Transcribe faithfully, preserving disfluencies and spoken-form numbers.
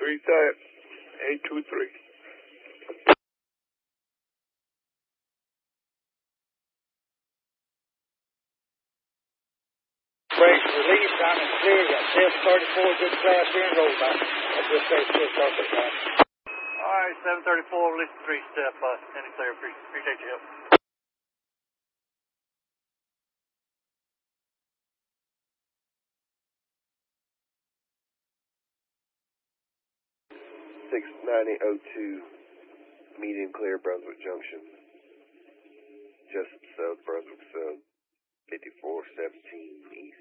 three type, eight two three. Break relief time and clear. Got seven thirty-four, good class here in rollback. At this stage, still starting time. All right, seven thirty-four, release the three step, uh, standing clear. Appreciate your help. six ninety oh two, medium clear, Brunswick Junction. Just sub, Brunswick sub, fifty-four seventeen east.